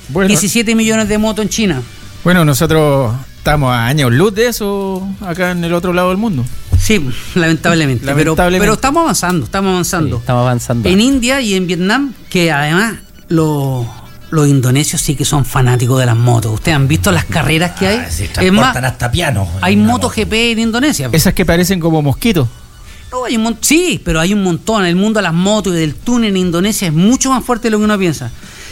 Bueno. 17 millones de motos en China. Bueno, nosotros estamos a años luz de eso acá en el otro lado del mundo. Sí, lamentablemente. Pero estamos avanzando. Sí, estamos avanzando. En India y en Vietnam, que además los indonesios sí que son fanáticos de las motos. Ustedes han visto las carreras que hay. Sí, transportan hasta pianos. Hay MotoGP en Indonesia. Esas que parecen como mosquitos. No, sí, pero hay un montón. El mundo de las motos y del túnel en Indonesia es mucho más fuerte de lo que uno piensa.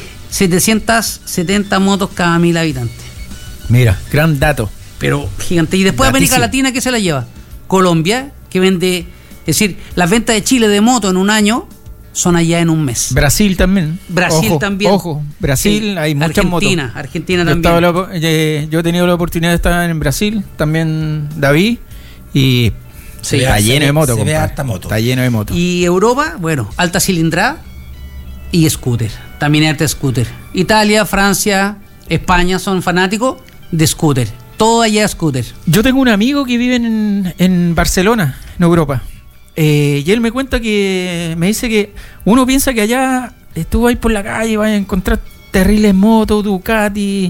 770 motos cada 1000 habitantes. Mira, gran dato. Pero gigante. Y después América Latina, ¿qué se la lleva? Colombia, que vende... Es decir, las ventas de Chile de moto en un año son allá en un mes. Brasil también. Ojo, Brasil, sí. Hay muchas motos. Argentina también. Yo he tenido la oportunidad de estar en Brasil, también David, y sí, está lleno de motos. Está lleno de motos. Y Europa, bueno, alta cilindrada y scooter. También hay alta scooter. Italia, Francia, España son fanáticos de scooter. Todo allá es scooter. Yo tengo un amigo que vive en Barcelona, en Europa. Y él me cuenta me dice que uno piensa que allá tú vas por la calle y vas a encontrar terribles motos, Ducati,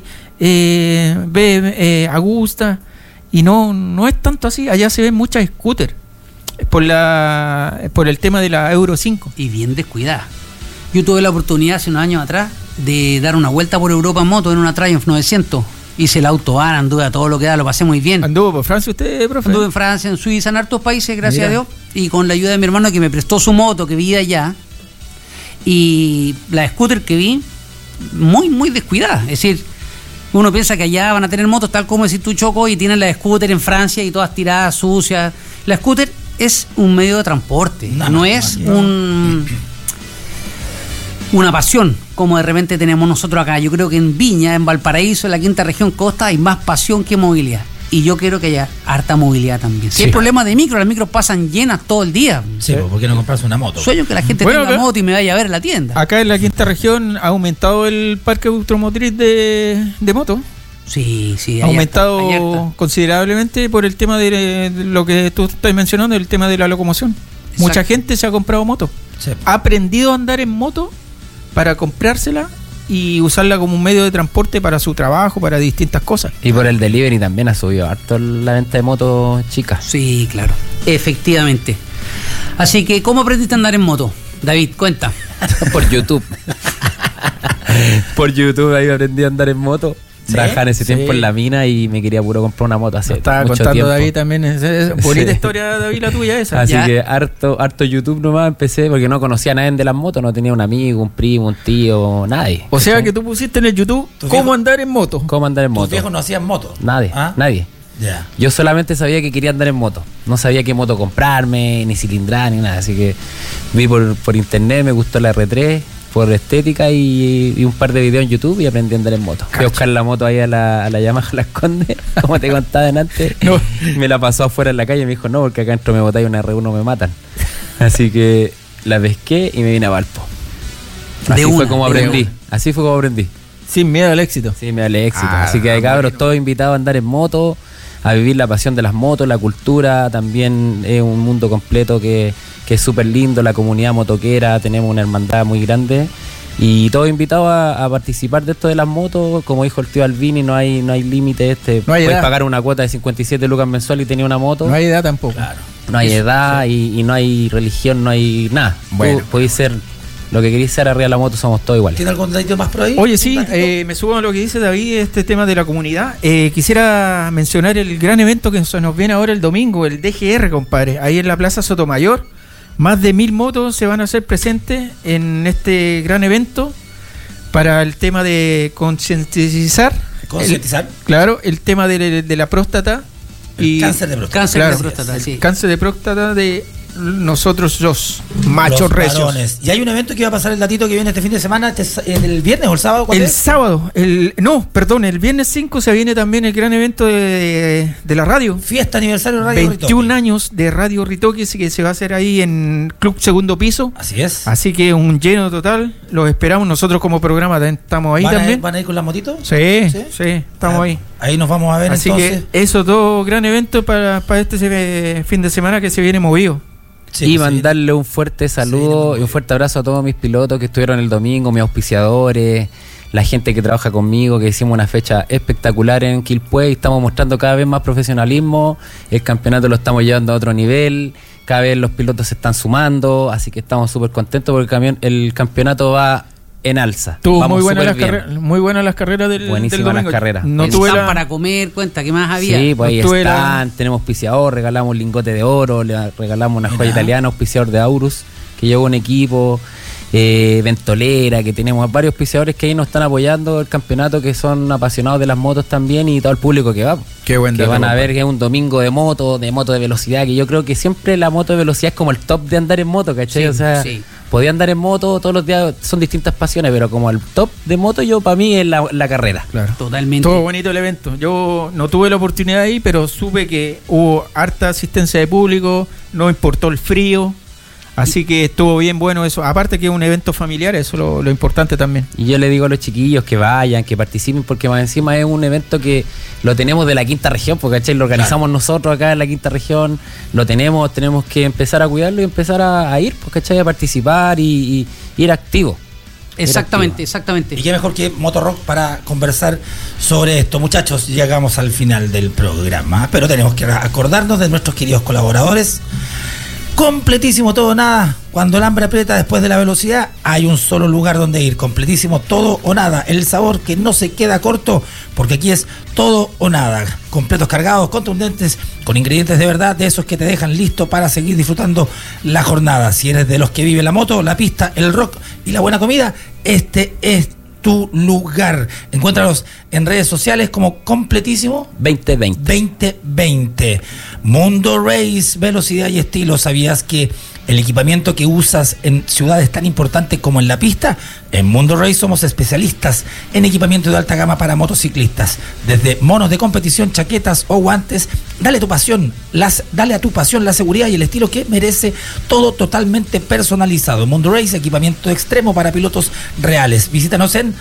Agusta, y no es tanto así. Allá se ven muchas scooters por el tema de la Euro 5. Y bien descuidada. Yo tuve la oportunidad hace unos años atrás de dar una vuelta por Europa en moto en una Triumph 900. Hice el autobar, anduve a todo lo que da, lo pasé muy bien. ¿Anduvo por Francia usted, profe? Anduve en Francia, en Suiza, en hartos países, gracias a Dios. Y con la ayuda de mi hermano que me prestó su moto, que vivía allá. Y la scooter que vi, muy, muy descuidada. Es decir, uno piensa que allá van a tener motos tal como decís tú, Choco, y tienen la scooter en Francia y todas tiradas, sucias. La scooter es un medio de transporte, no es una pasión como de repente tenemos nosotros acá. Yo creo que en Viña, en Valparaíso, en la quinta región costa, hay más pasión que movilidad. Y yo quiero que haya harta movilidad también. Si hay problemas de micro, las micros pasan llenas todo el día. Sí, ¿por qué no compras una moto? Sueño que la gente tenga moto y me vaya a ver a la tienda. Acá en la quinta región ha aumentado el parque automotriz de motos. Sí, ha aumentado considerablemente por el tema de lo que tú estás mencionando, el tema de la locomoción. Exacto. Mucha gente se ha comprado moto. Sí. Ha aprendido a andar en moto para comprársela y usarla como un medio de transporte para su trabajo, para distintas cosas. Y por el delivery también ha subido harto la venta de motos chicas. Sí, claro, efectivamente. Así que, ¿cómo aprendiste a andar en moto? David, cuenta. Por YouTube. Por YouTube ahí aprendí a andar en moto. Trabajaba en ese tiempo en la mina y me quería puro comprar una moto hace estaba mucho contando tiempo. David también, es bonita historia, David, la tuya esa. Así que harto YouTube nomás empecé porque no conocía a nadie de las motos, no tenía un amigo, un primo, un tío, nadie. O sea que tú pusiste en el YouTube ¿cómo andar en moto? ¿Cómo andar en moto? ¿Tus viejos no hacían moto? Nadie. Yeah. Yo solamente sabía que quería andar en moto. No sabía qué moto comprarme, ni cilindrada, ni nada. Así que vi por internet, me gustó la R3 por estética y un par de videos en YouTube y aprendí a andar en moto. Fui a buscar la moto ahí a la Yamaha Las Condes, como te contaba antes. No. Me la pasó afuera en la calle y me dijo, no, porque acá dentro me botáis una R1 me matan. Así que la pesqué y me vine a Valpo. Así fue como aprendí. Sin miedo al éxito. Así que cabros, todos invitados a andar en moto, a vivir la pasión de las motos, la cultura. También es un mundo completo que es súper lindo, la comunidad motoquera, tenemos una hermandad muy grande y todos invitados a participar de esto de las motos. Como dijo el tío Albini, no hay límite. Puedes pagar una cuota de 57 lucas mensual y tener una moto. No hay edad tampoco. Claro. No hay edad y no hay religión, no hay nada. Bueno. Podéis ser lo que queréis ser arriba de la moto, somos todos iguales. ¿Tiene algún datito más por ahí? Oye, sí, me subo a lo que dice David, este tema de la comunidad. Quisiera mencionar el gran evento que se nos viene ahora el domingo, el DGR, compadre, ahí en la Plaza Sotomayor. Más de 1000 motos se van a hacer presentes en este gran evento para el tema de concientizar. Claro, el tema de la próstata. Cáncer de próstata. Cáncer de próstata de nosotros los machos recios. Y hay un evento que va a pasar el datito que viene este fin de semana, ¿el viernes o el sábado? El sábado, el viernes 5 se viene también el gran evento de la radio. Fiesta aniversario de Radio 21 Ritoque. Años de Radio Ritoque, que se va a hacer ahí en Club Segundo Piso. Así es. Así que un lleno total, los esperamos. Nosotros como programa estamos ahí también. ¿Van a ir con la motito? Sí, estamos ahí. Ahí nos vamos a ver. Así entonces. Que eso, todo gran evento para este fin de semana que se viene movido. Sí, y mandarle un fuerte saludo y un fuerte abrazo a todos mis pilotos que estuvieron el domingo, mis auspiciadores, la gente que trabaja conmigo, que hicimos una fecha espectacular en Quilpué y estamos mostrando cada vez más profesionalismo, el campeonato lo estamos llevando a otro nivel, cada vez los pilotos se están sumando, así que estamos súper contentos porque el campeonato va en alza. Tuvo muy buenas las carreras del domingo. Las carreras. No tuve para comer, cuenta, ¿qué más había? Sí, pues ahí están, tenemos auspiciador, regalamos un lingote de oro, le regalamos una joya italiana, auspiciador de Aurus, que llevó un equipo, Ventolera, que tenemos varios auspiciadores que ahí nos están apoyando el campeonato, que son apasionados de las motos también y todo el público que va. Qué buen dato, que van a ver que es un domingo de moto de velocidad, que yo creo que siempre la moto de velocidad es como el top de andar en moto, ¿cachai? Sí, o sea, podía andar en moto todos los días, son distintas pasiones, pero como el top de moto yo para mí es la carrera. Claro. Totalmente. Todo bonito el evento. Yo no tuve la oportunidad ahí, pero supe que hubo harta asistencia de público, no importó el frío. Así que estuvo bien bueno eso. Aparte que es un evento familiar, eso es lo importante también. Y yo le digo a los chiquillos que vayan, que participen, porque más encima es un evento que lo tenemos de la quinta región, porque ¿cachai? Lo organizamos nosotros acá en la quinta región, lo tenemos que empezar a cuidarlo y empezar a ir, porque ¿cachai? A participar y ir activo. Exactamente. Y qué mejor que Motorrock para conversar sobre esto. Muchachos, llegamos al final del programa, pero tenemos que acordarnos de nuestros queridos colaboradores. Completísimo todo o nada. Cuando el hambre aprieta después de la velocidad, hay un solo lugar donde ir. Completísimo todo o nada. El sabor que no se queda corto, porque aquí es todo o nada. Completos cargados, contundentes, con ingredientes de verdad, de esos que te dejan listo para seguir disfrutando la jornada. Si eres de los que vive la moto, la pista, el rock y la buena comida, este es tu lugar. Encuéntralos en redes sociales como Completísimo 2020. Mundo Race, velocidad y estilo. ¿Sabías que el equipamiento que usas en ciudades tan importantes como en la pista? En Mundo Race somos especialistas en equipamiento de alta gama para motociclistas. Desde monos de competición, chaquetas o guantes, dale a tu pasión la seguridad y el estilo que merece, todo totalmente personalizado. Mundo Race, equipamiento extremo para pilotos reales. Visítanos en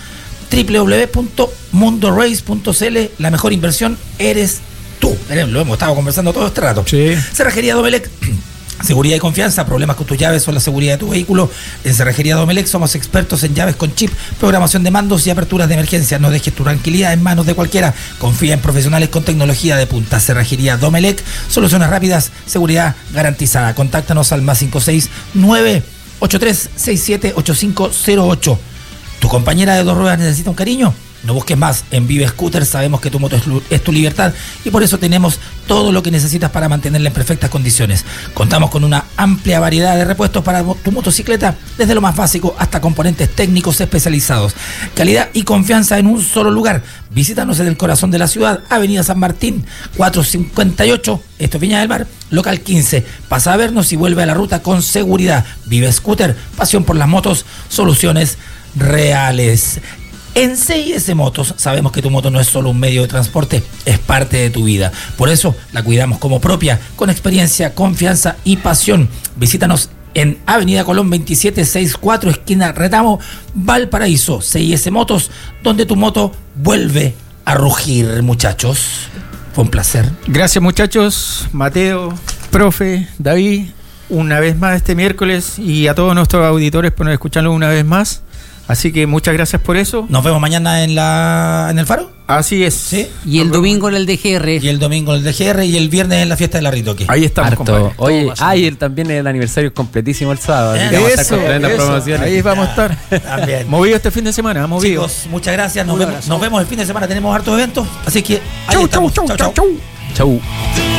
www.mundorace.cl. La mejor inversión eres tú. Lo hemos estado conversando todo este rato. Sí. Cerrajería Domelec. Seguridad y confianza, problemas con tus llaves o la seguridad de tu vehículo. En Cerrajería Domelec somos expertos en llaves con chip, programación de mandos y aperturas de emergencia. No dejes tu tranquilidad en manos de cualquiera. Confía en profesionales con tecnología de punta. Cerrajería Domelec, soluciones rápidas, seguridad garantizada. Contáctanos al +569 8367 8508. ¿Tu compañera de dos ruedas necesita un cariño? No busques más en Vive Scooter. Sabemos que tu moto es tu libertad y por eso tenemos todo lo que necesitas para mantenerla en perfectas condiciones. Contamos con una amplia variedad de repuestos para tu motocicleta, desde lo más básico hasta componentes técnicos especializados. Calidad y confianza en un solo lugar. Visítanos en el corazón de la ciudad, Avenida San Martín, 458, esto es Viña del Mar, local 15. Pasa a vernos y vuelve a la ruta con seguridad. Vive Scooter, pasión por las motos, soluciones reales. En CIS Motos sabemos que tu moto no es solo un medio de transporte, es parte de tu vida. Por eso la cuidamos como propia, con experiencia, confianza y pasión. Visítanos en Avenida Colón 2764, esquina Retamo, Valparaíso. CIS Motos, donde tu moto vuelve a rugir, muchachos. Fue un placer. Gracias, muchachos. Mateo, profe, David, una vez más este miércoles, y a todos nuestros auditores por escucharnos una vez más. Así que muchas gracias por eso. Nos vemos mañana en el Faro. Así es. ¿Sí? Y el domingo en el DGR. Y el domingo en el DGR y el viernes en la fiesta de la Ritoque. Ahí estamos, compadre. Oye, y también el aniversario es completísimo el sábado. Así que vamos a estar con tremendas promociones. Ahí vamos a estar. También. Movido este fin de semana, movido. Chicos, muchas gracias. Nos vemos el fin de semana. Tenemos hartos eventos. Así que ahí Chau, estamos. chau. Chau.